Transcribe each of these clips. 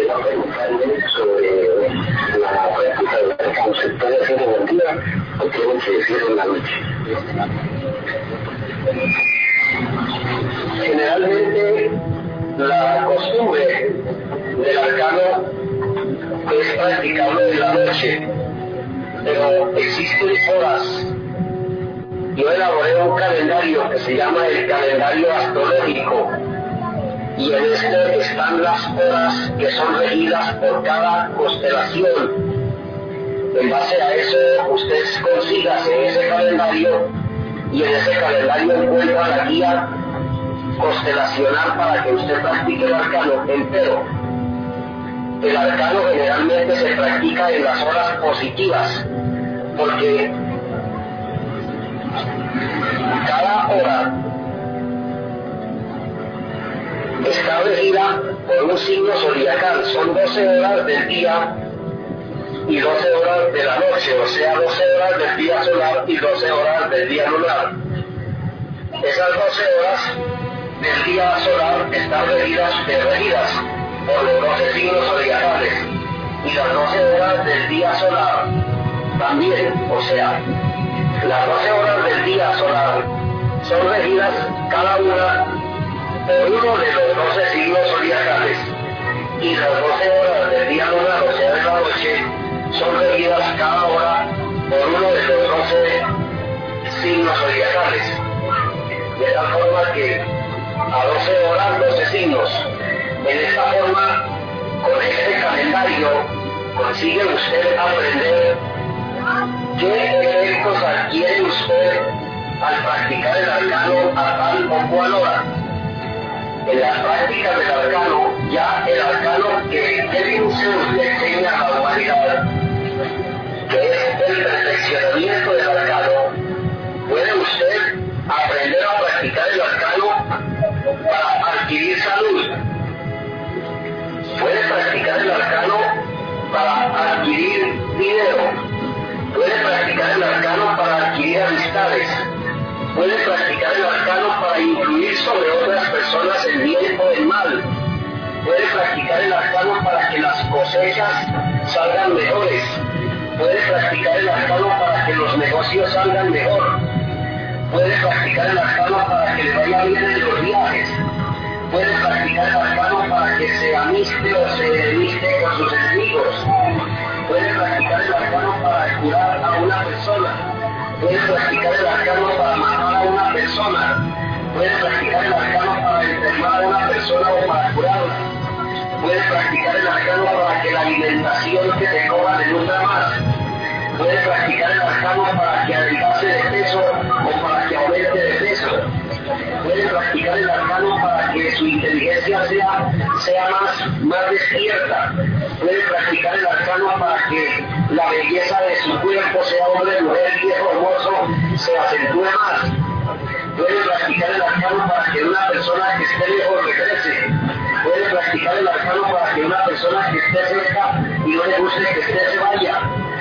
iba a preguntarle sobre la práctica del arcano. ¿Se puede hacer en el día o tiene que decir en la noche? Generalmente la costumbre del arcano es practicarlo en la noche, pero existen horas. Yo elaboré un calendario que se llama el calendario astrológico, y en este están las horas que son regidas por cada constelación. En base a eso, usted consígase ese calendario, y en ese calendario encuentra la guía constelacional para que usted practique el arcano entero. El arcano generalmente se practica en las horas positivas, porque cada hora está regida por un signo zodiacal. Son 12 horas del día y 12 horas de la noche, o sea, 12 horas del día solar y 12 horas del día lunar. Esas 12 horas del día solar están regidas por los 12 signos zodiacales, y las 12 horas del día solar también, o sea, las 12 horas del día solar son regidas cada una por uno de los 12 signos zodiacales, y las 12 horas del día lunar, o sea, de la noche, son regidas cada hora por uno de los 12 signos zodiacales. De tal forma que a 12 horas, 12 signos. En esta forma, con este calendario, consigue usted aprender qué efectos adquiere usted al practicar el arcano a tal o cual hora. En las prácticas del arcano, ya el arcano que usted enseña a la humanidad, que es el perfeccionamiento del arcano, puede usted aprender a practicar el arcano para adquirir salud. Puede practicar el arcano para adquirir dinero. Puede practicar el arcano para adquirir amistades. Puede practicar el arcano para influir sobre otras personas en bien o en mal. Puede practicar el arcano para que las cosechas salgan mejores. Puede practicar el arcano para que los negocios salgan mejor. Puede practicar el arcano para que le vaya bien en los viajes. Puede practicar el arcano para que se amiste o se enamiste con sus enemigos. Puede practicar el arcano para curar a una persona. Puede practicar el arcano para matar a una persona. Puede practicar el arcano para enfermar a una persona o para curarla. Puede practicar el arcano para que la alimentación que te coma le nutra más. Puede practicar el arcano para que adelgace de peso o para que aumente de peso. Puede practicar el arcano para que su inteligencia sea más despierta. Puede practicar el arcano para que la belleza de su cuerpo, sea hombre, mujer, viejo, hermoso, se acentúe más. Puede practicar el arcano para que una persona que esté lejos regrese. Puede practicar el arcano para que una persona que esté cerca y no le guste que esté se vaya.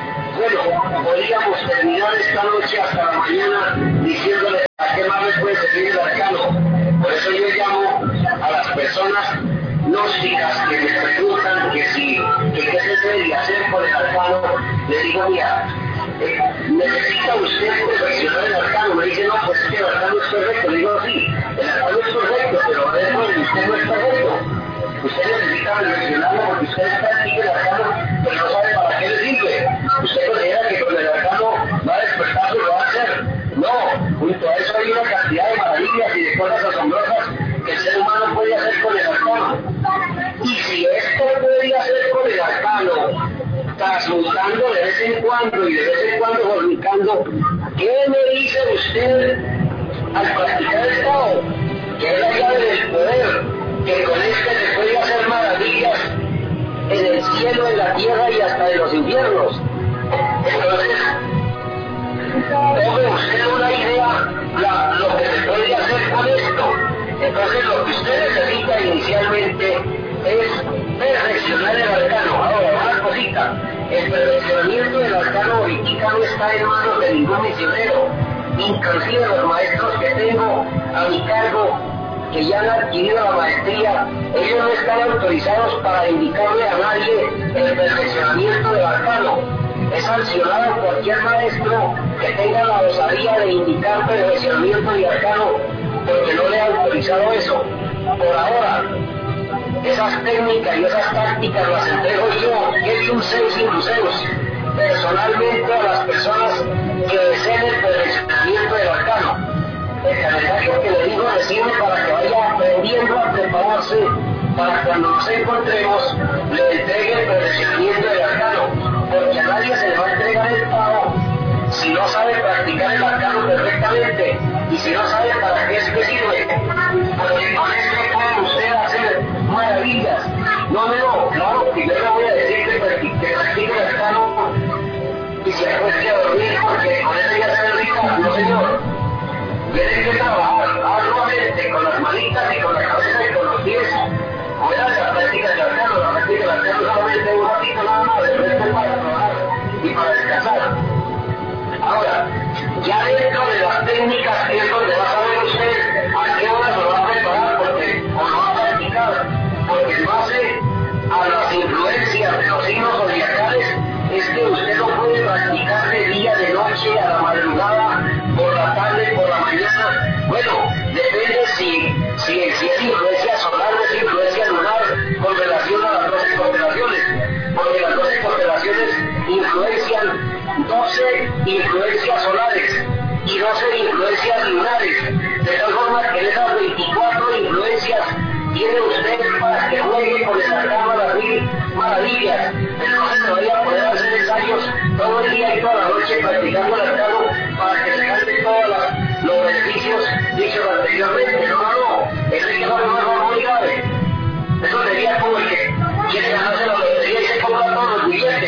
Bueno, podríamos terminar esta noche hasta la mañana diciéndole a qué más les puede servir el arcano. Por eso yo llamo a las personas gnósticas que me preguntan que qué se debe hacer con el arcano. Le digo, mira, ¿necesita usted perfeccionar el arcano? Me dice, no, pues es que el arcano es correcto. Le digo, sí, el arcano es correcto, pero dentro de usted no es correcto. Usted necesita perfeccionarlo porque usted practica el arcano, pero no sabe para qué le sirve. Usted considera que con el arcano va a despertarse y lo va a hacer. No, junto a eso hay una cantidad de maravillas y de cosas asombrosas que el ser humano puede hacer con el arcano. Y si esto puede hacer con el arcano, transmutando de vez en cuando y de vez en cuando fornicando, ¿qué me dice usted al practicar el Tao? Que es la llave del poder, que con este se puede hacer maravillas en el cielo, en la tierra y hasta en los infiernos. Entonces, tome usted una idea lo que se puede hacer con esto. Entonces, lo que usted necesita inicialmente es perfeccionar el arcano. Ahora, una cosita, el perfeccionamiento del arcano ahorita no está en manos de ningún misionero. Inclusive los maestros que tengo a mi cargo que ya han adquirido la maestría, ellos no están autorizados para indicarle a nadie el perfeccionamiento del arcano. Es sancionado cualquier maestro que tenga la osadía de indicar perfeccionamiento del arcano porque no le ha autorizado eso. Por ahora, esas técnicas y esas tácticas las entrego yo, Kevin Seis y Luceus, personalmente a las personas que deseen el perfeccionamiento del arcano. El calendario que le digo le sirve para que vaya aprendiendo a prepararse para cuando nos encontremos le entregue el perfeccionamiento del arcano, porque a nadie se le va a entregar el pavo si no sabe practicar el arcano perfectamente y si no sabe para qué es que sirve, porque con esto puede usted hacer maravillas. No, claro, primero voy a decir que practique el arcano y si hay que dormir porque con eso ya se ve rico, no señor. Tienes que trabajar arduamente con las manitas y con la cabeza y con los pies. Fuera de la práctica del arcano, la práctica del arcano solamente un ratito nada más, el resto para trabajar y para descansar. Ahora, ya dentro de las técnicas es donde va a saber usted a qué hora se va a preparar o lo va a practicar, porque en base a las influencias de los signos zodiacales es que usted no puede practicar de día, de noche, a la madrugada, por la tarde, por la mañana. Bueno, depende si es influencia solar o es influencia lunar con relación a las 12 constelaciones, porque las 12 constelaciones influencian 12 influencias solares y 12 influencias lunares, de tal forma que en esas 24 influencias tiene usted para que juegue con el arcano a las 1000 maravillas. Entonces se vaya a poder hacer ensayos todo el día y toda la noche practicando el arcano para que se ganen todos los beneficios dichos anteriormente. No, eso es muy grave. Eso sería como el que quiere ganarse la lotería y se compra todos los billetes.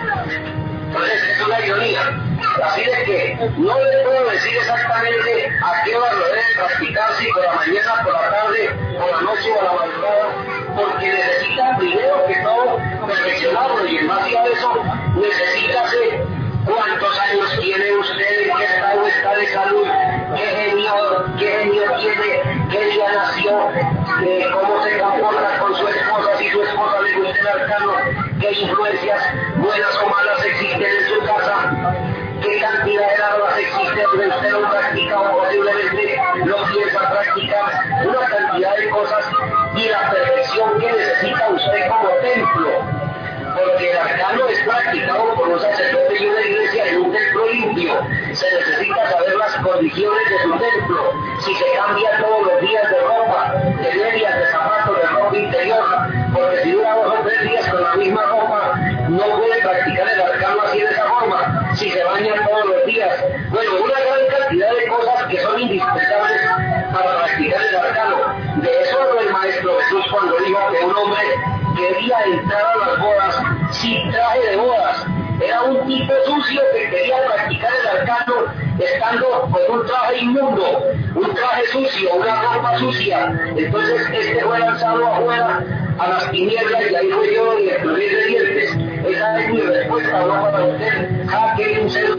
Entonces es una ironía. Así de que no le puedo decir exactamente a qué hora lo debe practicar, si por la mañana, por la tarde, por la noche o a la madrugada, porque necesita primero que todo perfeccionarlo y en base a eso necesita saber cuántos años tiene usted, en qué estado está de salud, qué genio tiene, qué día nació, cómo se comporta con su esposa, si su esposa le gusta el arcano, qué influencias buenas o malas existen en su casa, qué cantidad de armas existen donde usted lo practica o posiblemente lo piensa practicar, una cantidad de cosas y la perfección que necesita usted como templo. Porque el arcano es practicado por un sacerdote y una iglesia en un templo limpio. Se necesita saber las condiciones de su templo. Si se cambia todos los días de ropa, de medias, de zapatos, de ropa interior, porque si dura 2 o 3 días con la misma ropa, no puede practicar el arcano así de esa forma. Si se baña todos los días. Bueno, una gran cantidad de cosas que son indispensables para practicar el arcano. De eso habló el Maestro Jesús cuando dijo que un hombre quería entrar a las bodas sin traje de bodas. Era un tipo sucio que quería practicar el arcano estando con un traje inmundo, un traje sucio, una ropa sucia. Entonces fue lanzado afuera a las tinieblas y ahí fue yo y explorí de dientes. Esa es mi respuesta, no para usted. Jaque un ser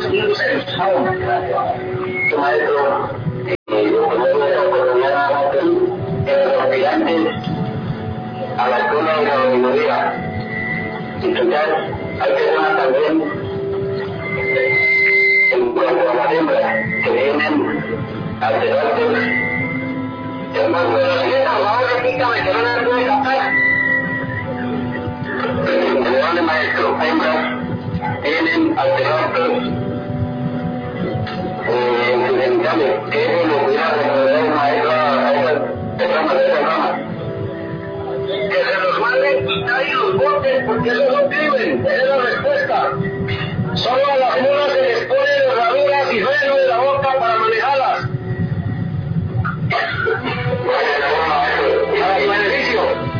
tu maestro, yo conozco la oportunidad de los aspirantes a la escuela de la minoría. Entonces, hay personas también, en cuanto a las hembras, que vienen alterantes. Hermano, pero si esta ahora repítame que no la puede captar. Grande maestro, hembras vienen alterantes. ¿Qué es lo que hubiera recomendado maestro a esas personas de esa rama? Que se los manden quitar y los boten, porque eso es un crimen. Esa es la respuesta. Solo a las mulas se les ponen herraduras y freno de la boca para manejarlas. Para su beneficio.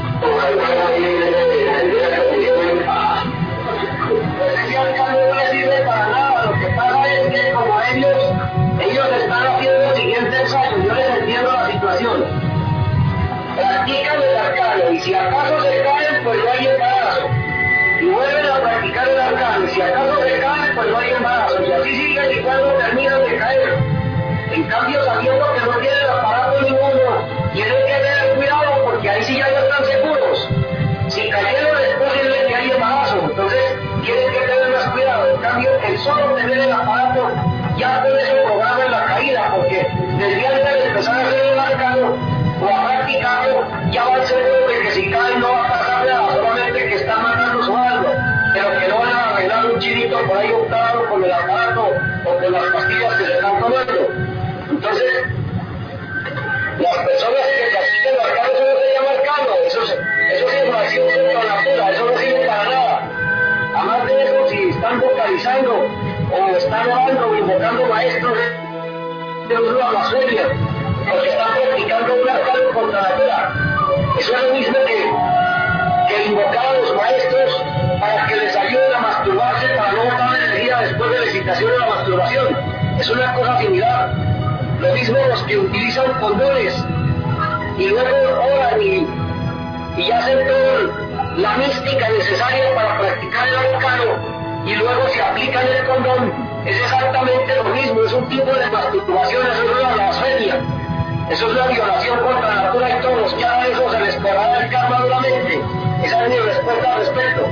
Ese alcalde no le sirve para nada. Lo que pasa es que como ellos están haciendo el siguiente ensayo. Yo les entiendo la situación. Practican el arcano y si acaso se caen, pues no hay embarazo. Y vuelven a practicar el arcano y si acaso se caen, pues no hay embarazo. Y así siguen y cuando terminan de caer. En cambio, sabiendo que no tienen aparato ninguno, tienen que tener cuidado porque ahí sí ya no están seguros. Si cayeron es posible que haya embarazo, entonces tienen que tener más cuidado. En cambio, el solo tener el aparato ya con eso programa la caída, porque desde antes de empezar a hacer el arcano o a practicarlo, ya van seguros de que si caen no va a pasar nada, solamente que están matando su alma, pero que no van a arreglar un chinito por ahí optado con el aparato o con las pastillas que se están tomando. Entonces, las personas que practican el arcano, eso no se llama arcano, eso es información contra la natura, eso no sirve para nada. Además de eso, si están vocalizando o están orando o invocando maestros, de una blasfemia, porque están practicando un arcano contra la natura. Eso es lo mismo que invocar a los maestros para que les ayuden a masturbarse para no botar energía después de la excitación o la masturbación. Es una cosa similar. Lo mismo los que utilizan condones y luego oran y hacen toda la mística necesaria para practicar el arcano y luego se aplican el condón. Es exactamente lo mismo, es un tipo de masturbación, eso es una blasfemia, eso es una violación contra la natura y todos, ya a eso se les correrá el karma duramente. Esa es mi respuesta al respecto.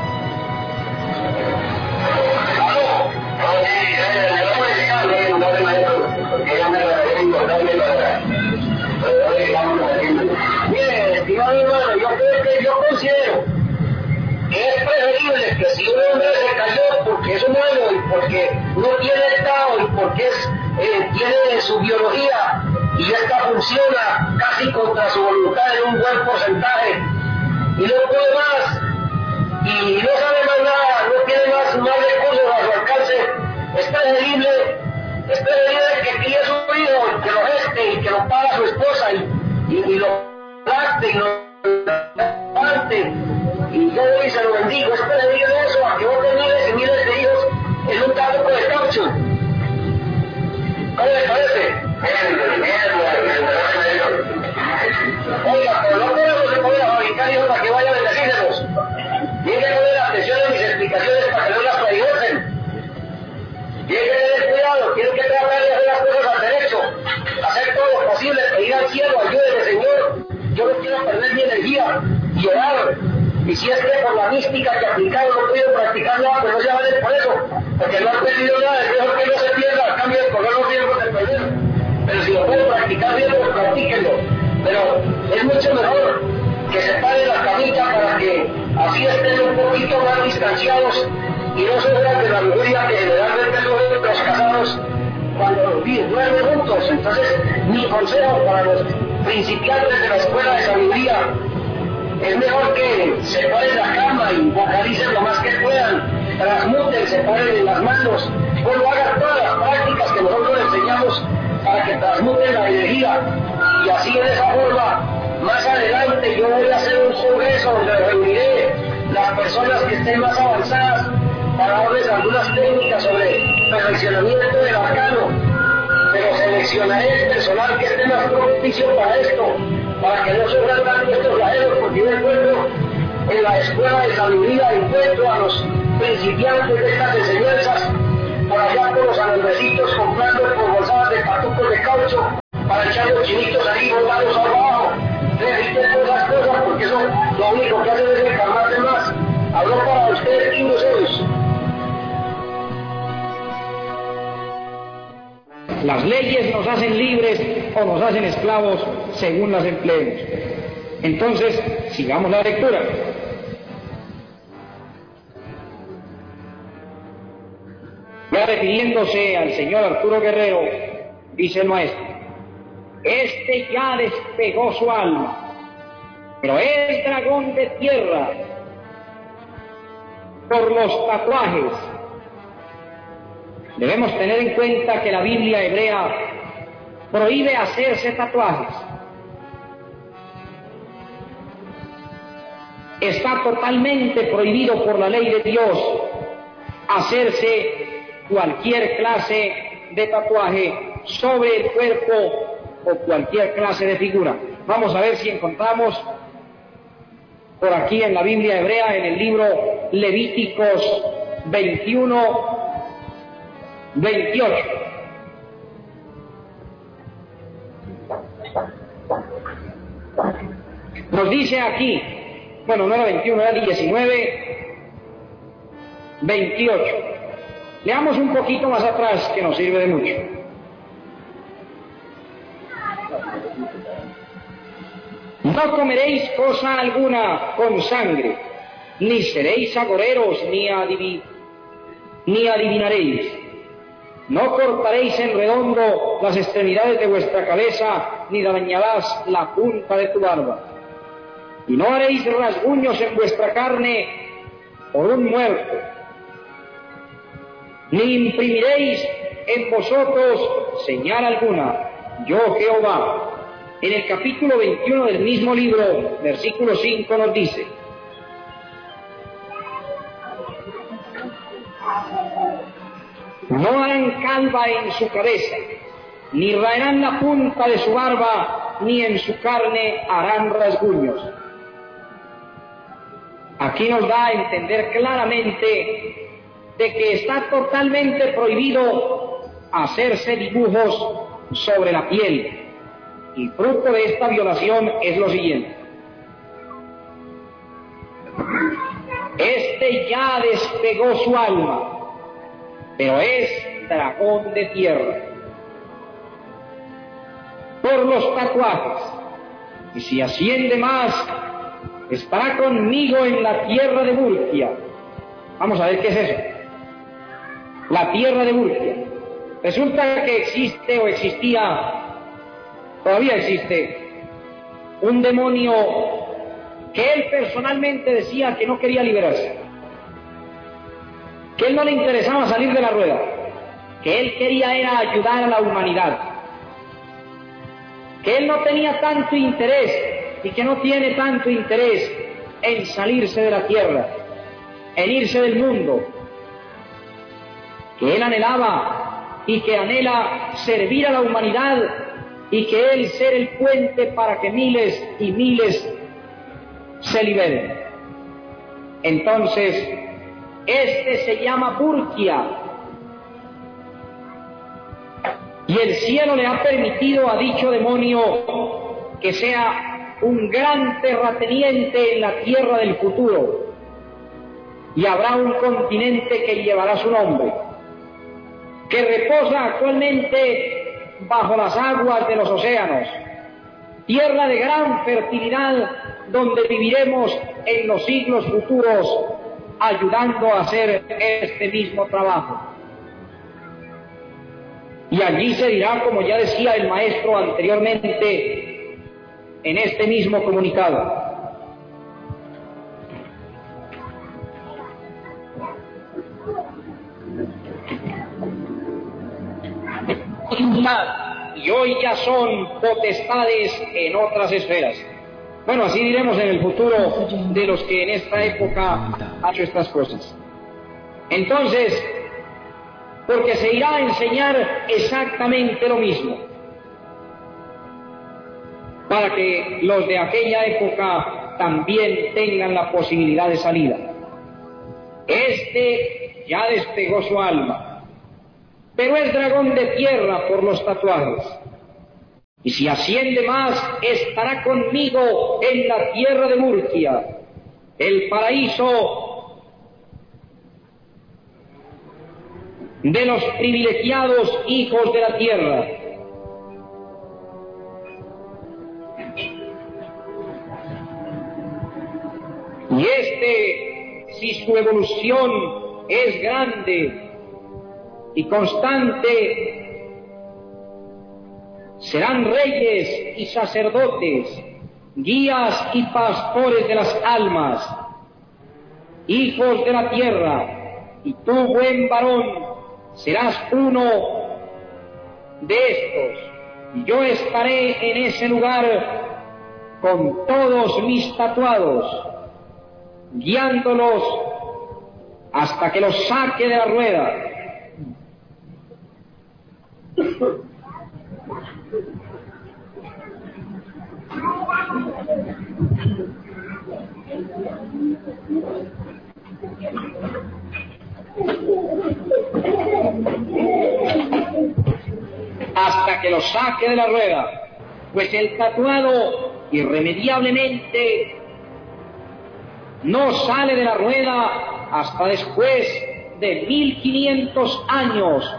Bien, estimado hermano, yo considero que es preferible que si un hombre se cayó porque es humano y porque no tiene estado y porque tiene su biología y esta funciona casi contra su voluntad en un buen porcentaje y no puede más y no sabe más nada, no tiene más recursos a su alcance, es preferible que críe su hijo, que lo geste y que lo paga su esposa y lo lacte y lo levante y yo hoy se lo bendigo. Es preferible eso a que otros miles y miles de hijos en un campo de caucho. ¿Cómo les parece? Oiga, pero no podemos poder fabricar hijos para que vayan a bendecírselos. Tienen que poner atención a mis explicaciones para que no las traicionen. Tienen que tener cuidado, tienen que tratar de hacer las cosas al derecho, hacer todo lo posible, pedir al cielo, ayúdeme Señor, yo no quiero perder mi energía y orar. Y si es que por la mística que aplicaron no pudieron practicar nada, pues no se valen por eso, porque no han perdido nada, es mejor que no se pierda, a cambio de correr los riesgos de perder. Pero si lo pueden practicar bien, pues practíquenlo. Pero es mucho mejor que se paren la camita para que así estén un poquito más distanciados y no sufran de la lujuria que generalmente sufren los casados cuando duermen juntos. Entonces, mi consejo para los principiantes de la escuela de sabiduría es mejor que se paren la cama y vocalicen lo más que puedan, transmuten, se paren en las manos, bueno, hagan todas las prácticas que nosotros les enseñamos para que transmuten la energía y así en esa forma, más adelante yo voy a hacer un congreso donde reuniré las personas que estén más avanzadas para darles algunas técnicas sobre perfeccionamiento del arcano, pero seleccionaré el personal que esté más propicio para esto, para que no sufran tanto estos flagelos, porque yo encuentro en la escuela de sabiduría, encuentro a los principiantes de estas enseñanzas, por allá con los alambecitos comprando por bolsadas de patucos de caucho, para echar los chinitos ahí, botarlos abajo, repiten todas las cosas, porque eso lo único que hacen es encarnarse más. Habló para ustedes, King Zeus. Las leyes nos hacen libres o nos hacen esclavos según las empleemos. Entonces, sigamos la lectura. Ya refiriéndose al señor Arturo Guerrero, dice el maestro: este ya despegó su alma, pero es dragón de tierra por los tatuajes. Debemos tener en cuenta que la Biblia hebrea prohíbe hacerse tatuajes. Está totalmente prohibido por la ley de Dios hacerse cualquier clase de tatuaje sobre el cuerpo o cualquier clase de figura. Vamos a ver si encontramos por aquí en la Biblia hebrea, en el libro Levíticos 21, 28. Nos dice aquí, bueno, no era 21, era 19, 28. Leamos un poquito más atrás, que nos sirve de mucho. No comeréis cosa alguna con sangre, ni seréis agoreros, ni adivinaréis. No cortaréis en redondo las extremidades de vuestra cabeza, ni dañarás la punta de tu barba. Y no haréis rasguños en vuestra carne por un muerto, ni imprimiréis en vosotros señal alguna, yo Jehová. En el capítulo 21 del mismo libro, versículo 5 nos dice: no harán calva en su cabeza, ni raerán la punta de su barba, ni en su carne harán rasguños. Aquí nos da a entender claramente de que está totalmente prohibido hacerse dibujos sobre la piel. Y fruto de esta violación es lo siguiente: este ya despegó su alma, pero es dragón de tierra por los tatuajes, y si asciende más, estará conmigo en la tierra de Burkia. Vamos a ver qué es eso, la tierra de Burkia. Resulta que existe o existía, todavía existe, un demonio que él personalmente decía que no quería liberarse, que él no le interesaba salir de la rueda, que él quería era ayudar a la humanidad, que él no tenía tanto interés y que no tiene tanto interés en salirse de la tierra, en irse del mundo, que él anhelaba y que anhela servir a la humanidad y que él ser el puente para que miles y miles se liberen. Entonces, este se llama Burkia, y el cielo le ha permitido a dicho demonio que sea un gran terrateniente en la tierra del futuro, y habrá un continente que llevará su nombre, que reposa actualmente bajo las aguas de los océanos, tierra de gran fertilidad donde viviremos en los siglos futuros ayudando a hacer este mismo trabajo. Y allí se dirá, como ya decía el maestro anteriormente en este mismo comunicado: y hoy ya son potestades en otras esferas. Bueno, así diremos en el futuro de los que en esta época han hecho estas cosas. Entonces, porque se irá a enseñar exactamente lo mismo, para que los de aquella época también tengan la posibilidad de salida. Este ya despegó su alma, pero es dragón de tierra por los tatuajes. Y si asciende más, estará conmigo en la tierra de Burkia, el paraíso de los privilegiados hijos de la tierra. Y si su evolución es grande y constante, serán reyes y sacerdotes, guías y pastores de las almas, hijos de la tierra, y tú, buen varón, serás uno de estos, y yo estaré en ese lugar con todos mis tatuados, guiándolos hasta que los saque de la rueda. Hasta que los saque de la rueda, pues el tatuado irremediablemente no sale de la rueda hasta después de 1500 años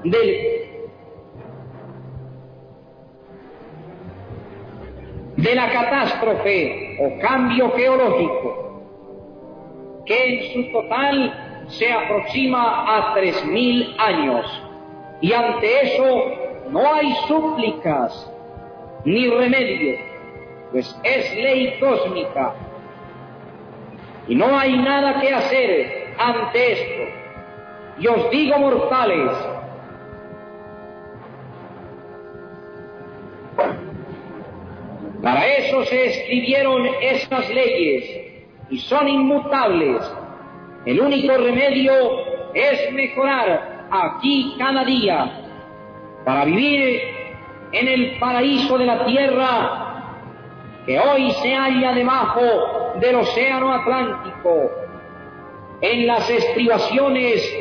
de la catástrofe o cambio geológico, que en su total se aproxima a 3000 años. Y ante eso no hay súplicas ni remedio, pues es ley cósmica y no hay nada que hacer ante esto. Y os digo, mortales, para eso se escribieron esas leyes y son inmutables. El único remedio es mejorar aquí cada día para vivir en el paraíso de la tierra que hoy se halla debajo del océano Atlántico, en las estribaciones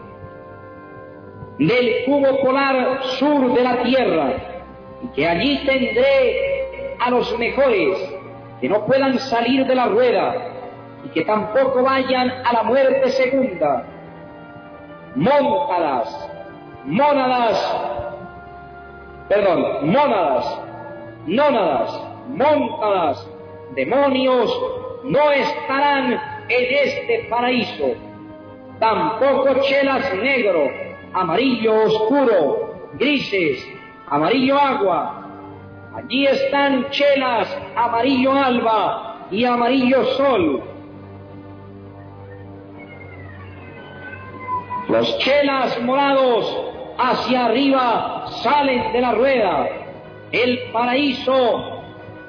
del cubo polar sur de la tierra, y que allí tendré a los mejores que no puedan salir de la rueda y que tampoco vayan a la muerte segunda, mónadas, demonios no estarán en este paraíso, tampoco chelas negro, amarillo oscuro, grises, amarillo agua. Allí están chelas amarillo alba y amarillo sol. Los chelas morados hacia arriba salen de la rueda. El paraíso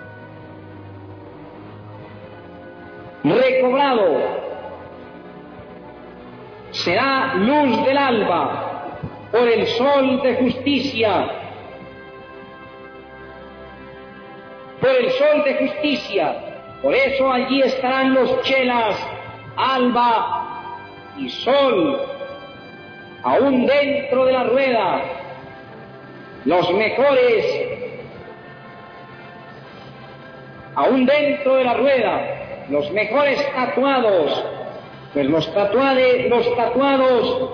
recobrado será luz del alba por el sol de justicia. Por eso allí estarán los chelas alba y sol, aún dentro de la rueda, los mejores, aún dentro de la rueda, los mejores tatuados, pues los tatuados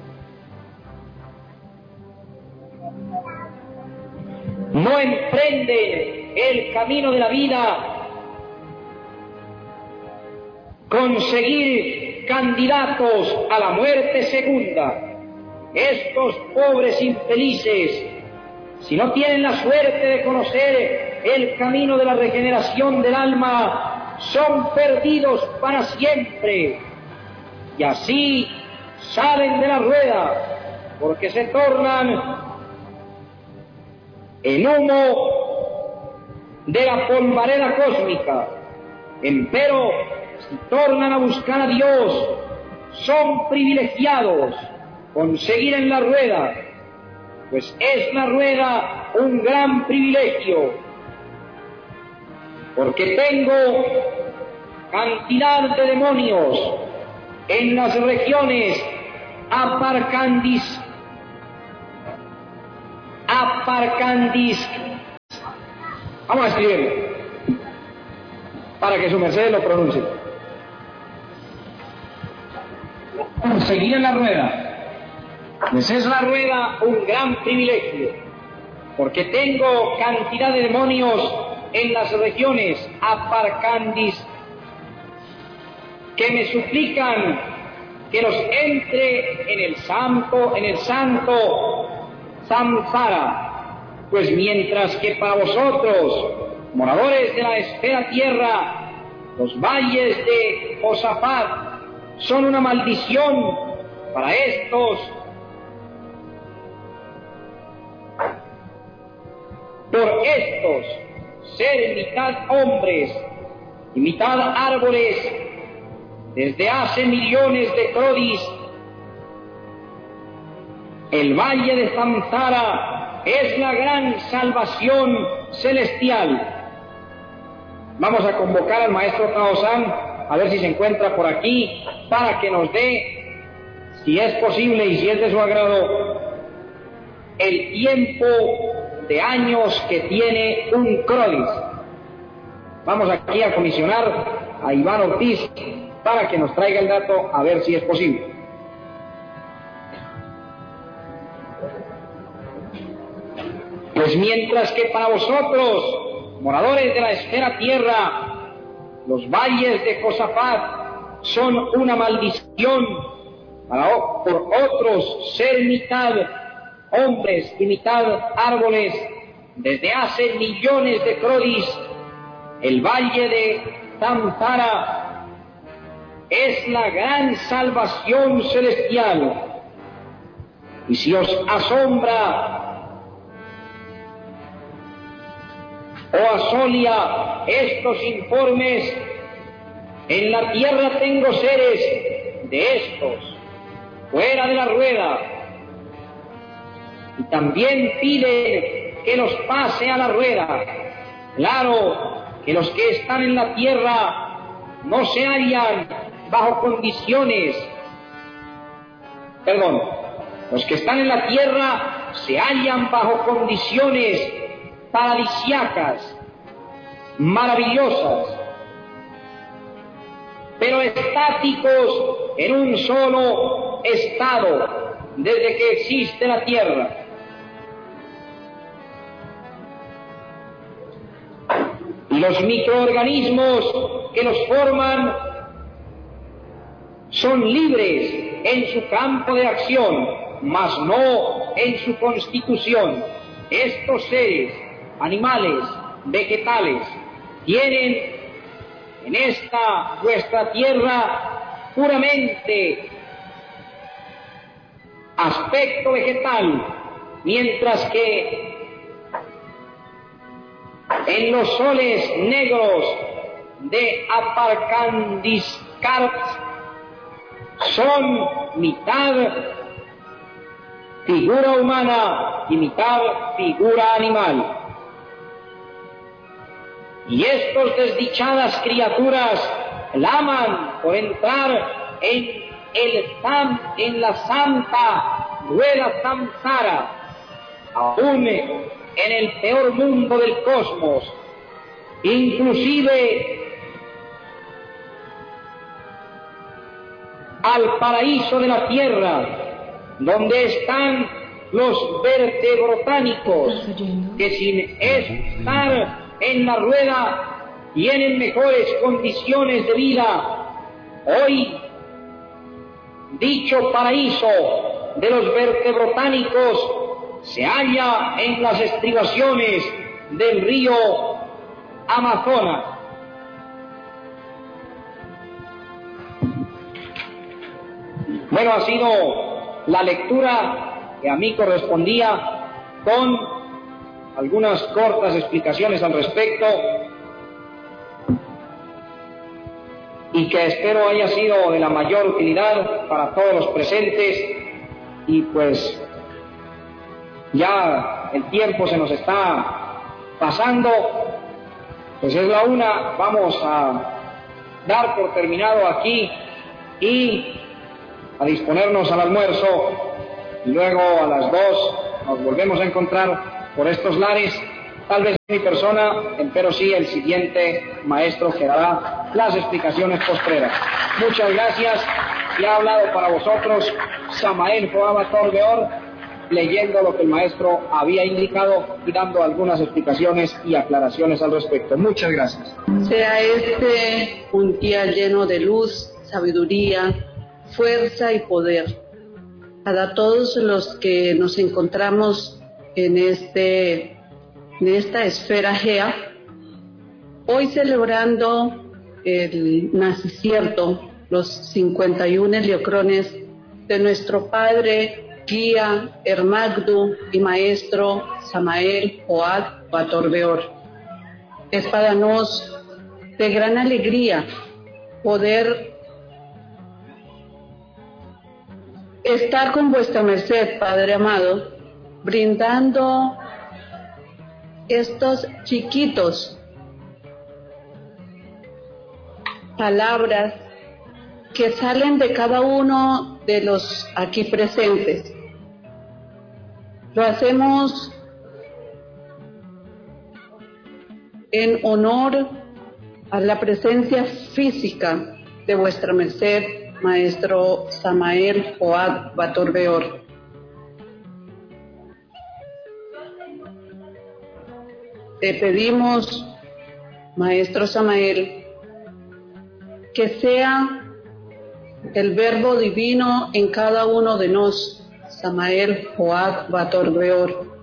no emprenden el camino de la vida, conseguir candidatos a la muerte segunda. Estos pobres infelices, si no tienen la suerte de conocer el camino de la regeneración del alma, son perdidos para siempre. Y así salen de la rueda, porque se tornan el humo de la polvareda cósmica. Empero, si tornan a buscar a Dios, son privilegiados con seguir en la rueda, pues es la rueda un gran privilegio, porque tengo cantidad de demonios en las regiones aparcandis, vamos a escribirlo para que su merced lo pronuncie. Seguir en la rueda, pues es la rueda un gran privilegio, porque tengo cantidad de demonios en las regiones aparcandis que me suplican que los entre en el santo samsara, pues mientras que para vosotros, moradores de la esfera tierra, los valles de Josafat son una maldición, para estos por estos ser mitad hombres y mitad árboles desde hace millones de crodis. El valle de Samsara es la gran salvación celestial. Vamos a convocar al maestro Taosan a ver si se encuentra por aquí para que nos dé, si es posible y si es de su agrado, el tiempo de años que tiene un crodis. Vamos aquí a comisionar a Iván Ortiz para que nos traiga el dato, a ver si es posible. Pues mientras que para vosotros, moradores de la esfera tierra, los valles de Josafat son una maldición, por otros ser mitad hombres y mitad árboles, desde hace millones de crodis, el valle de Tamzara es la gran salvación celestial. Y si os asombra o asolia estos informes, en la tierra tengo seres de estos, fuera de la rueda, y también pide que los pase a la rueda. Claro que los que están en la tierra no se hallan bajo condiciones, los que están en la tierra se hallan bajo condiciones paradisíacas, maravillosas, pero estáticos en un solo estado desde que existe la tierra. Y los microorganismos que los forman son libres en su campo de acción, mas no en su constitución. Estos seres, animales, vegetales, tienen en esta vuestra tierra puramente aspecto vegetal, mientras que en los soles negros de Aparcandiscart son mitad figura humana y mitad figura animal. Y estos desdichadas criaturas claman por entrar en la santa rueda samsara, aún en el peor mundo del cosmos, inclusive al paraíso de la tierra, donde están los vertebrotánicos, que sin estar en la rueda tienen mejores condiciones de vida. Hoy, dicho paraíso de los vertebrotánicos se halla en las estribaciones del río Amazonas. Bueno, ha sido la lectura que a mí correspondía, con algunas cortas explicaciones al respecto, y que espero haya sido de la mayor utilidad para todos los presentes. Y pues ya el tiempo se nos está pasando, pues es la 1, vamos a dar por terminado aquí y a disponernos al almuerzo, y luego a las 2 nos volvemos a encontrar por estos lares, tal vez mi persona, pero sí el siguiente maestro que dará las explicaciones postreras. Muchas gracias, y ha hablado para vosotros Samael Joaba Torbeor, leyendo lo que el maestro había indicado y dando algunas explicaciones y aclaraciones al respecto. Muchas gracias. Sea este un día lleno de luz, sabiduría, fuerza y poder para todos los que nos encontramos en esta esfera Gea, hoy celebrando el nacicierto, los 51 heliocrones de nuestro padre, guía, hermagdu y maestro Samael Joab Batorbeor. Es para nos de gran alegría poder estar con vuestra merced, Padre amado, brindando estos chiquitos palabras que salen de cada uno de los aquí presentes. Lo hacemos en honor a la presencia física de vuestra merced, Maestro Samael Joad Batorbeor. Te pedimos, Maestro Samael, que sea el verbo divino en cada uno de nos, Samael Joad Batorbeor.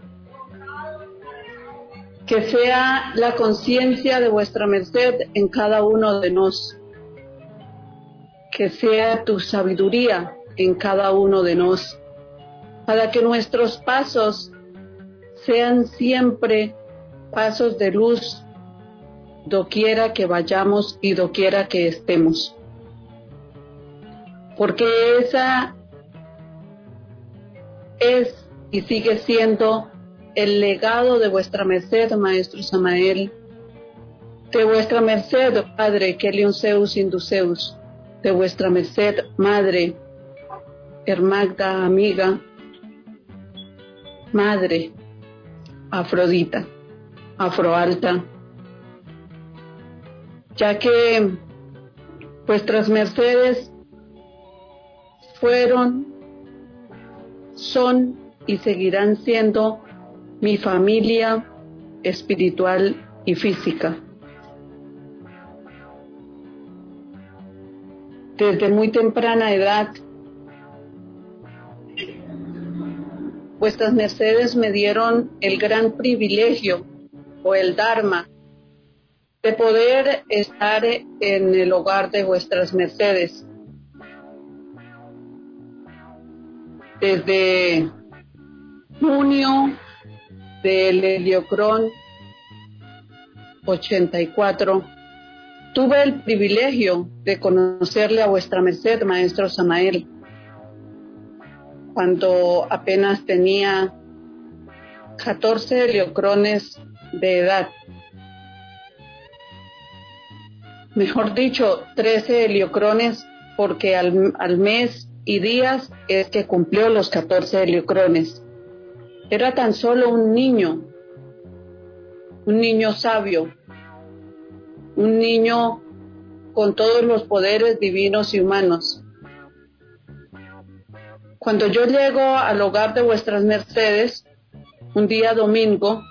Que sea la conciencia de vuestra merced en cada uno de nos. Que sea tu sabiduría en cada uno de nos, para que nuestros pasos sean siempre pasos de luz, doquiera que vayamos y doquiera que estemos. Porque esa es y sigue siendo el legado de vuestra merced, Maestro Samael, de vuestra merced, Padre Kelion Zeus Induceus, de vuestra merced, Madre Hermagda Amiga, Madre Afrodita, Afroalta, ya que vuestras mercedes fueron, son y seguirán siendo mi familia espiritual y física. Desde muy temprana edad, vuestras mercedes me dieron el gran privilegio o el dharma de poder estar en el hogar de vuestras mercedes. Desde junio del Heliocrón 84, tuve el privilegio de conocerle a vuestra merced, Maestro Samael, cuando apenas tenía 14 heliocrones de edad. Mejor dicho, 13 heliocrones, porque al mes y días es que cumplió los 14 heliocrones. Era tan solo un niño sabio, un niño con todos los poderes divinos y humanos. Cuando yo llego al hogar de vuestras mercedes, un día domingo,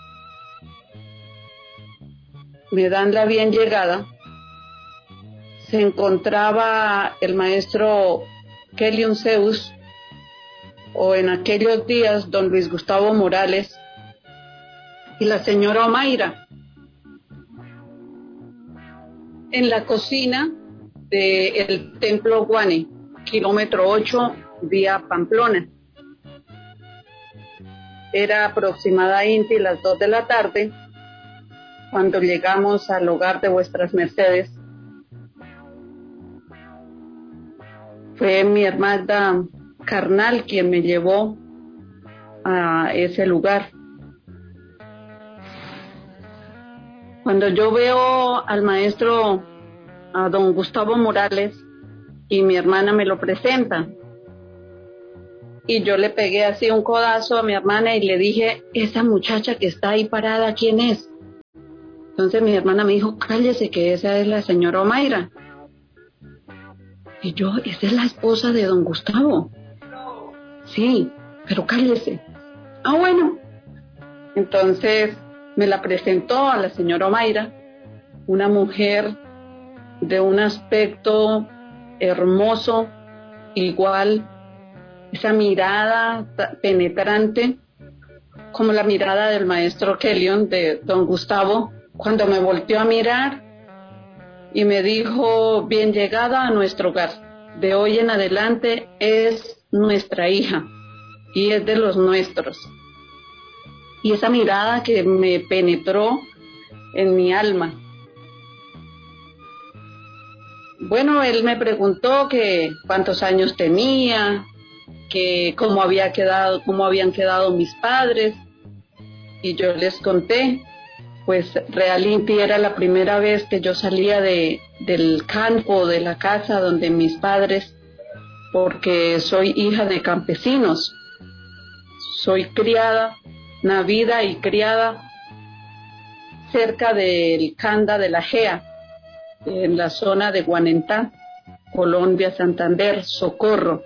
me dan la bien llegada, se encontraba el maestro Kelion Zeus, o en aquellos días don Luis Gustavo Morales, y la señora Omaira, en la cocina del Templo Guane, kilómetro 8, vía Pamplona. Era aproximadamente las 2 de la tarde cuando llegamos al hogar de vuestras mercedes. Fue mi hermana carnal quien me llevó a ese lugar. Cuando yo veo al maestro, a don Gustavo Morales, y mi hermana me lo presenta, y yo le pegué así un codazo a mi hermana y le dije, esa muchacha que está ahí parada, ¿quién es? Entonces mi hermana me dijo, cállese que esa es la señora Omaira. Y yo, esa es la esposa de don Gustavo. Sí, pero cállese. Ah, bueno. Entonces me la presentó a la señora Omaira, una mujer de un aspecto hermoso, igual, esa mirada penetrante, como la mirada del maestro Kelion, de don Gustavo, cuando me volteó a mirar y me dijo, bien llegada a nuestro hogar, de hoy en adelante es nuestra hija y es de los nuestros. Y esa mirada que me penetró en mi alma. Bueno, él me preguntó que cuántos años tenía, que cómo habían quedado mis padres, y yo les conté. Pues realmente era la primera vez que yo salía del campo, de la casa donde mis padres, porque soy hija de campesinos, soy criada, nacida y criada cerca del Canda de la Gea, en la zona de Guanentá, Colombia, Santander, Socorro.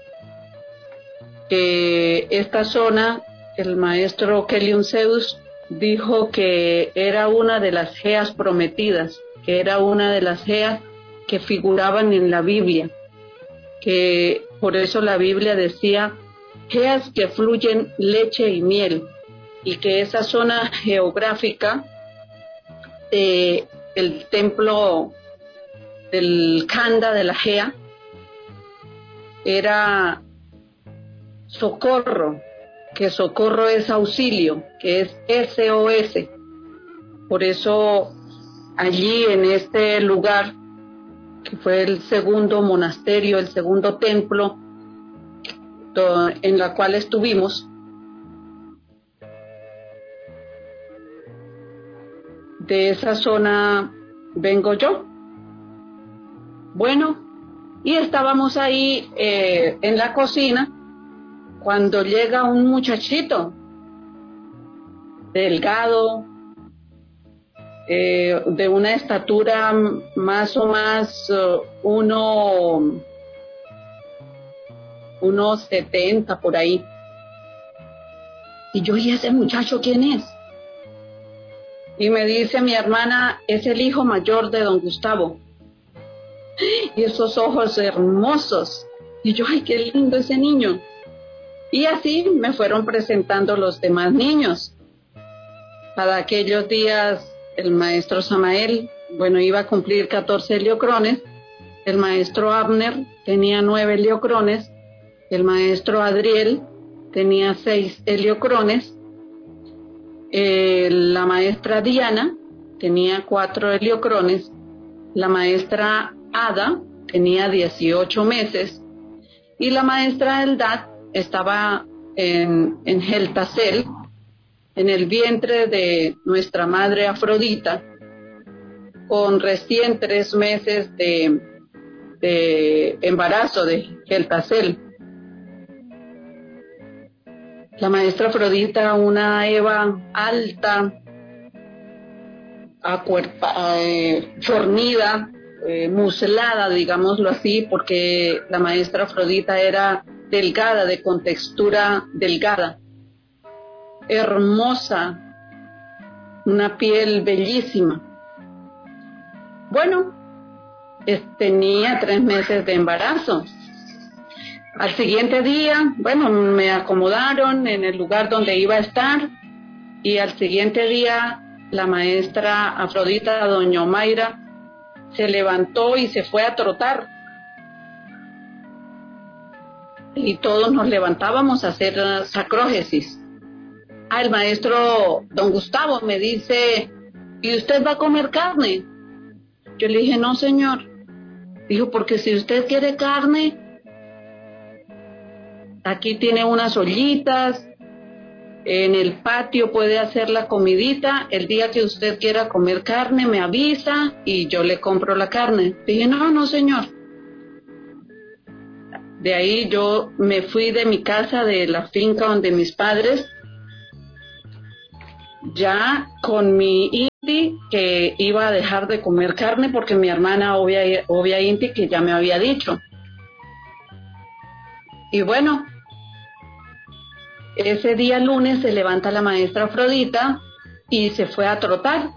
Esta zona, el maestro Kelion Zeus dijo que era una de las geas prometidas, que era una de las geas que figuraban en la Biblia, que por eso la Biblia decía geas que fluyen leche y miel, y que esa zona geográfica el templo del Khanda de la Gea era socorro, que socorro es auxilio, que es SOS. Por eso allí en este lugar, que fue el segundo monasterio, el segundo templo en la cual estuvimos, de esa zona vengo yo. Bueno, y estábamos ahí en la cocina cuando llega un muchachito delgado, de una estatura más o más unos 70 por ahí. Y yo, ¿y ese muchacho quién es? Y me dice mi hermana, es el hijo mayor de don Gustavo. Y esos ojos hermosos. Y yo, ay, qué lindo ese niño. Y así me fueron presentando los demás niños. Para aquellos días, el maestro Samael, bueno, iba a cumplir 14 heliocrones. El maestro Abner tenía 9 heliocrones. El maestro Adriel tenía 6 heliocrones. La maestra Diana tenía 4 heliocrones. La maestra Ada tenía 18 meses. Y la maestra Eldad estaba en Geltasel, en el vientre de nuestra madre Afrodita, con recién 3 meses de embarazo de Geltasel. La maestra Afrodita, una Eva alta, fornida, muselada, digámoslo así, porque la maestra Afrodita era delgada, de contextura delgada, hermosa, una piel bellísima. Bueno, tenía 3 meses de embarazo. Al siguiente día, bueno, me acomodaron en el lugar donde iba a estar, y al siguiente día la maestra Afrodita, doña Omaira, se levantó y se fue a trotar. Y todos nos levantábamos a hacer sacrógesis. El maestro don Gustavo me dice, ¿y usted va a comer carne? Yo le dije, no, señor. Dijo, porque si usted quiere carne, aquí tiene unas ollitas, en el patio puede hacer la comidita, el día que usted quiera comer carne me avisa y yo le compro la carne. Dije, no, señor. De ahí yo me fui de mi casa, de la finca donde mis padres, ya con mi Inti, que iba a dejar de comer carne porque mi hermana obvia Inti, que ya me había dicho. Y bueno, ese día lunes se levanta la maestra Afrodita y se fue a trotar.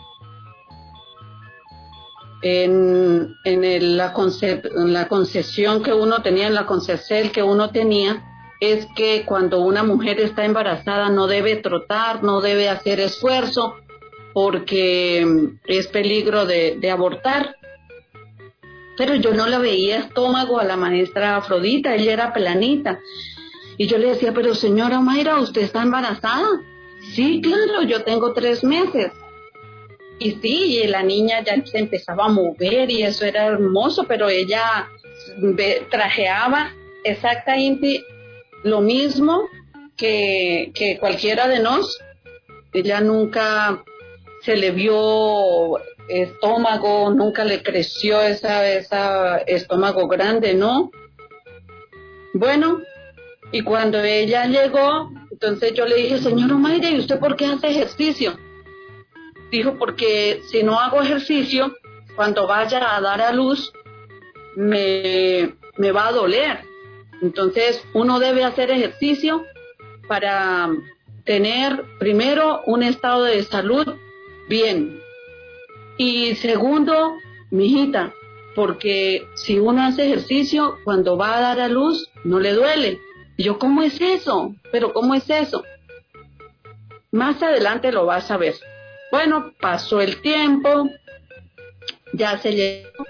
En la concesión que uno tenía, en la concesel que uno tenía, es que cuando una mujer está embarazada no debe trotar, no debe hacer esfuerzo, porque es peligro de abortar. Pero yo no la veía estómago a la maestra Afrodita, ella era planita. Y yo le decía, pero señora Mayra, ¿usted está embarazada? Sí, claro, yo tengo 3 meses. Y sí, y la niña ya se empezaba a mover y eso era hermoso, pero ella trajeaba exactamente lo mismo que cualquiera de nos. Ella nunca se le vio estómago, nunca le creció esa estómago grande, ¿no? Bueno, y cuando ella llegó, entonces yo le dije, señora Mayra, ¿y usted por qué hace ejercicio? Dijo, porque si no hago ejercicio, cuando vaya a dar a luz me va a doler. Entonces uno debe hacer ejercicio para tener primero un estado de salud bien. Y segundo, mijita, porque si uno hace ejercicio, cuando va a dar a luz, no le duele. Y yo, ¿cómo es eso? ¿Pero cómo es eso? Más adelante lo vas a ver. Bueno, pasó el tiempo, ya se llegó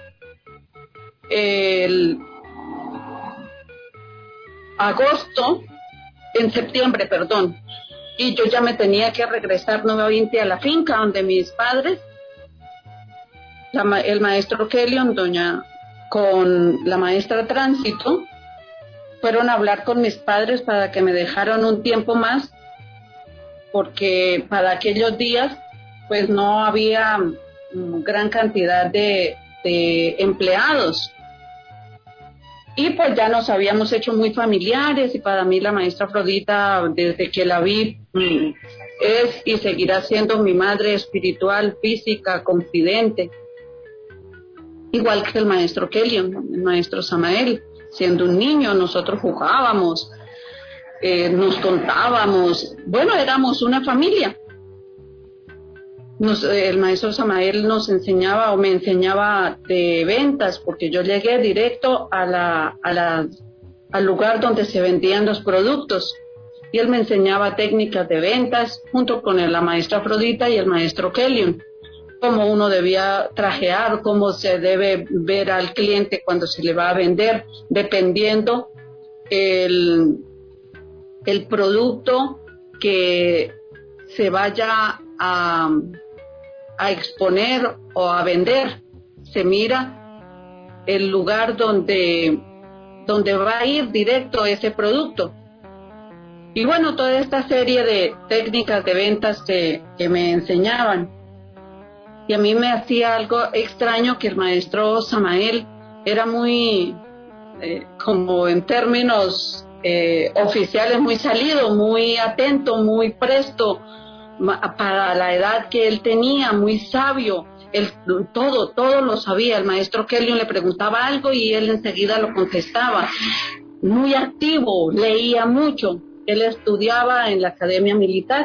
el septiembre, perdón, y yo ya me tenía que regresar nuevamente a la finca donde mis padres, el maestro Kelion, con la maestra Tránsito, fueron a hablar con mis padres para que me dejaran un tiempo más, porque para aquellos días pues no había gran cantidad de empleados. Y pues ya nos habíamos hecho muy familiares, y para mí la maestra Afrodita, desde que la vi, es y seguirá siendo mi madre espiritual, física, confidente. Igual que el maestro Kelion, el maestro Samael. Siendo un niño, nosotros jugábamos, nos contábamos, bueno, éramos una familia. El maestro Samael nos enseñaba, o me enseñaba, de ventas, porque yo llegué directo al lugar donde se vendían los productos, y él me enseñaba técnicas de ventas junto con la maestra Afrodita y el maestro Kelion, cómo uno debía trajear, cómo se debe ver al cliente cuando se le va a vender, dependiendo el producto que se vaya a exponer o a vender. Se mira el lugar donde va a ir directo ese producto. Y bueno, toda esta serie de técnicas de ventas que me enseñaban. Y a mí me hacía algo extraño que el maestro Samael era muy, como en términos oficiales, muy salido, muy atento, muy presto para la edad que él tenía, muy sabio. Él todo lo sabía. El maestro Kelion le preguntaba algo y él enseguida lo contestaba. Muy activo, leía mucho. Él estudiaba en la Academia Militar.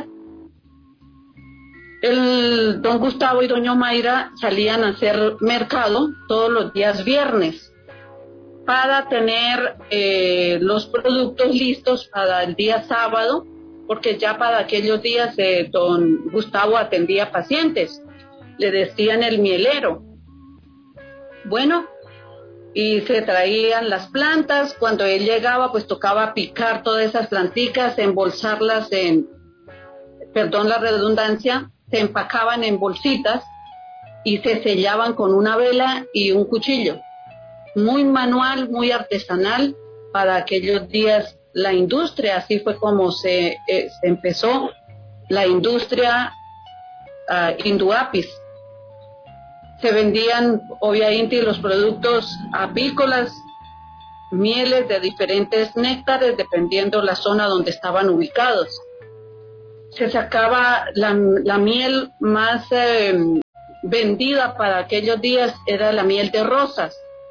El don Gustavo y doña Mayra salían a hacer mercado todos los días viernes para tener los productos listos para el día sábado, porque ya para aquellos días don Gustavo atendía pacientes, le decían el mielero. Bueno, y se traían las plantas. Cuando él llegaba, pues tocaba picar todas esas planticas, embolsarlas perdón la redundancia, se empacaban en bolsitas y se sellaban con una vela y un cuchillo. Muy manual, muy artesanal para aquellos días la industria. Así fue como se empezó la industria Induapis. Se vendían obviamente los productos apícolas, mieles de diferentes néctares, dependiendo la zona donde estaban ubicados. Se sacaba la miel más vendida para aquellos días, era la miel de rosas.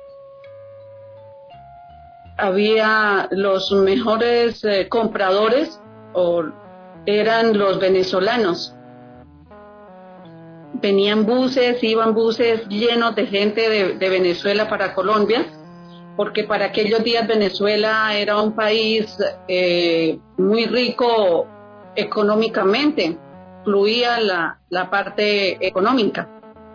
Había los mejores compradores, eran los venezolanos. Iban buses llenos de gente de Venezuela para Colombia, porque para aquellos días Venezuela era un país muy rico económicamente, fluía la parte económica.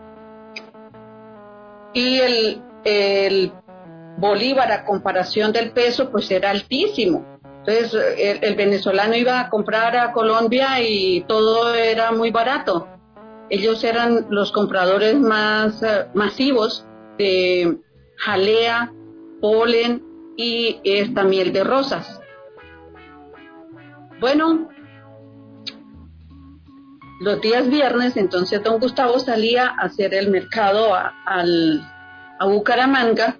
Y el bolívar, a comparación del peso, pues era altísimo. Entonces el venezolano iba a comprar a Colombia y todo era muy barato. Ellos eran los compradores más masivos de jalea, polen y esta miel de rosas. Bueno, los días viernes, entonces don Gustavo salía a hacer el mercado a Bucaramanga.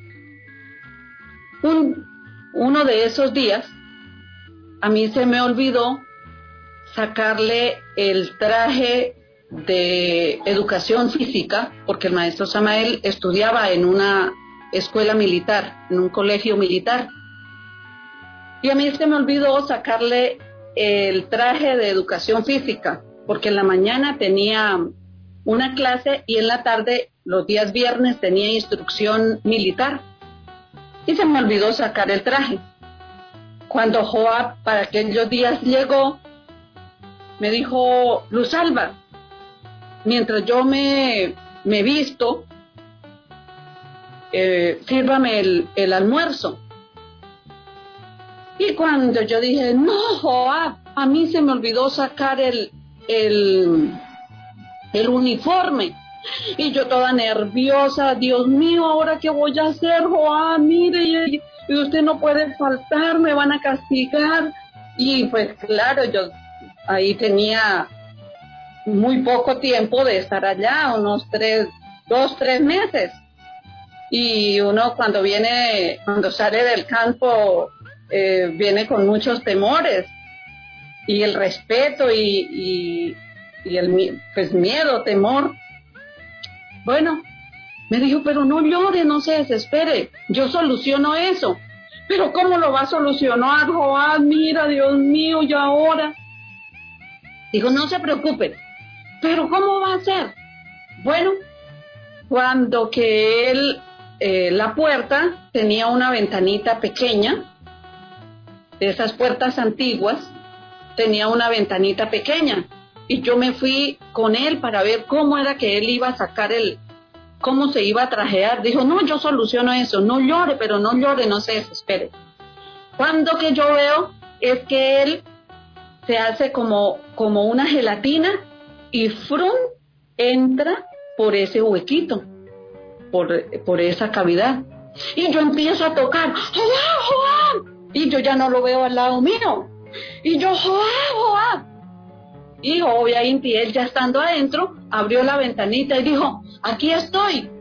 Uno de esos días, a mí se me olvidó sacarle el traje de educación física, porque el maestro Samael estudiaba en una escuela militar, en un colegio militar. Y a mí se me olvidó sacarle el traje de educación física, porque en la mañana tenía una clase y en la tarde, los días viernes, tenía instrucción militar. Y se me olvidó sacar el traje. Cuando Joab para aquellos días llegó, me dijo: Luz Alba, mientras yo me visto, sírvame el almuerzo. Y cuando yo dije: no, Joab, a mí se me olvidó sacar el uniforme. Y yo toda nerviosa: Dios mío, ¿ahora qué voy a hacer, Joab? Mire, y usted no puede faltar, me van a castigar. Y pues claro, yo ahí tenía muy poco tiempo de estar allá, unos 2-3 meses. Y uno cuando sale del campo, viene con muchos temores, y el respeto y el pues miedo, temor. Bueno, me dijo: pero no llore, no se desespere, yo soluciono eso. Pero ¿cómo lo va a solucionar, Joab? Mira, Dios mío, ¿y ahora? Dijo: no se preocupe. ¿Pero cómo va a ser? Bueno, cuando que él, la puerta tenía una ventanita pequeña, de esas puertas antiguas, tenía una ventanita pequeña, y yo me fui con él para ver cómo era que él iba a sacar cómo se iba a trajear. Dijo: no, yo soluciono eso, no llore, pero no llore, no se desespere. Cuando que yo veo es que él se hace como una gelatina y ¡frum! Entra por ese huequito, por esa cavidad. Y yo empiezo a tocar: ¡Joab, Joab! Y yo ya no lo veo al lado mío. Y yo: ¡Joab, Joab! Y obviamente él, ya estando adentro, abrió la ventanita y dijo: aquí estoy.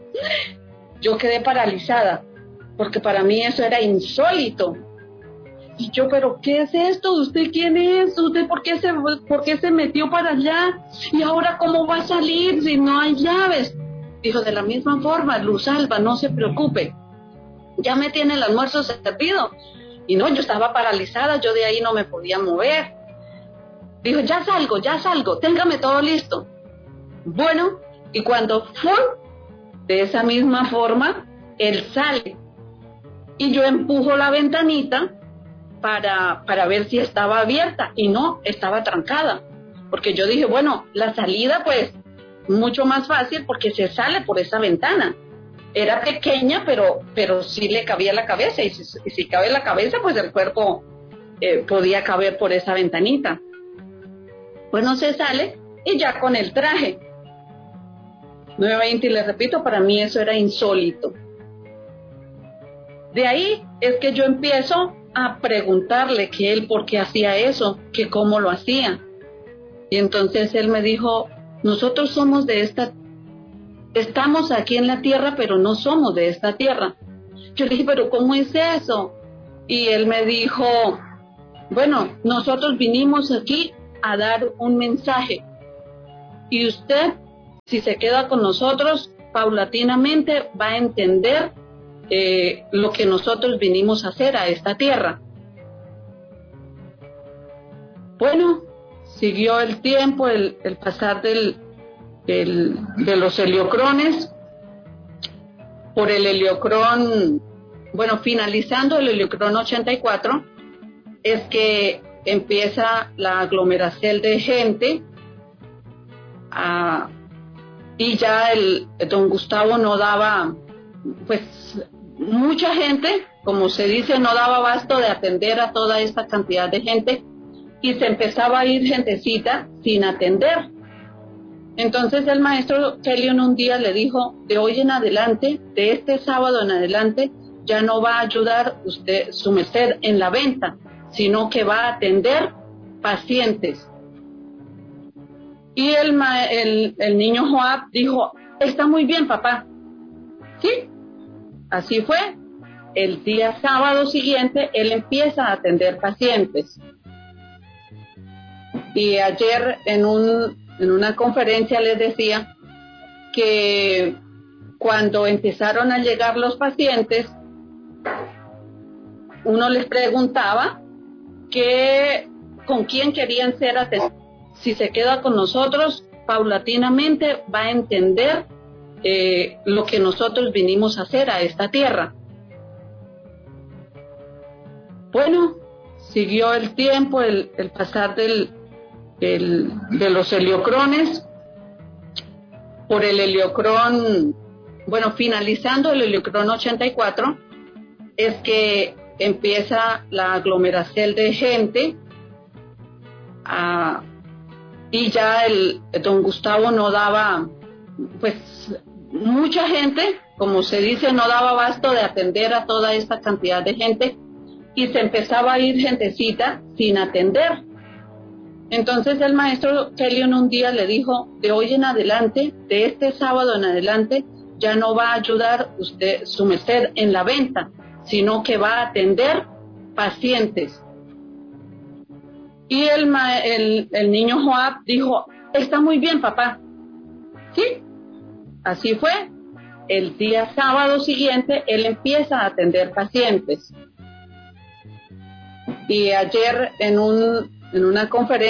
Yo quedé paralizada, porque para mí eso era insólito. Y yo: ¿pero qué es esto? ¿Usted quién es? ¿Usted por qué se metió para allá? ¿Y ahora cómo va a salir si no hay llaves? Dijo: de la misma forma, Luz Alba, no se preocupe, ya me tiene el almuerzo servido. Y no, yo estaba paralizada, yo de ahí no me podía mover. Dijo: ya salgo, téngame todo listo. Bueno, y cuando fue de esa misma forma, él sale. Y yo empujo la ventanita para ver si estaba abierta, y no, estaba trancada. Porque yo dije: bueno, la salida pues mucho más fácil, porque se sale por esa ventana. Era pequeña, pero sí le cabía la cabeza, y si cabe la cabeza, pues el cuerpo podía caber por esa ventanita. Bueno, se sale, y ya con el traje. Nuevamente, y les repito, para mí eso era insólito. De ahí es que yo empiezo a preguntarle que él por qué hacía eso, que cómo lo hacía. Y entonces él me dijo: nosotros somos estamos aquí en la tierra, pero no somos de esta tierra. Yo le dije: pero ¿cómo es eso? Y él me dijo: bueno, nosotros vinimos aquí a dar un mensaje, y usted, si se queda con nosotros, paulatinamente va a entender lo que nosotros vinimos a hacer a esta tierra. Bueno, siguió el tiempo, el pasar de los heliocrones. Por el heliocrón, bueno, finalizando el heliocrón 84, es que empieza la aglomeración de gente, y ya el don Gustavo no daba, pues mucha gente, como se dice, no daba abasto de atender a toda esta cantidad de gente, y se empezaba a ir gentecita sin atender. Entonces el maestro Kelion un día le dijo: de hoy en adelante, de este sábado en adelante, ya no va a ayudar usted, su merced, en la venta, sino que va a atender pacientes. Y el niño Joab dijo: está muy bien, papá. Sí, así fue. El día sábado siguiente, él empieza a atender pacientes. Y ayer en un en una conferencia les decía que cuando empezaron a llegar los pacientes, uno les preguntaba con quién querían ser atendidos. Si se queda con nosotros, paulatinamente va a entender lo que nosotros vinimos a hacer a esta tierra. Bueno, siguió el tiempo, el pasar de los heliocrones. Por el heliocrón, bueno, finalizando el heliocrón 84, es que empieza la aglomeración de gente, y ya el don Gustavo no daba, pues mucha gente, como se dice, no daba abasto de atender a toda esta cantidad de gente, y se empezaba a ir gentecita sin atender. Entonces el maestro Kelion un día le dijo: de hoy en adelante, de este sábado en adelante, ya no va a ayudar usted, su merced, en la venta, sino que va a atender pacientes. Y el niño Joab dijo: está muy bien, papá. Sí, así fue. El día sábado siguiente, él empieza a atender pacientes. Y ayer en una conferencia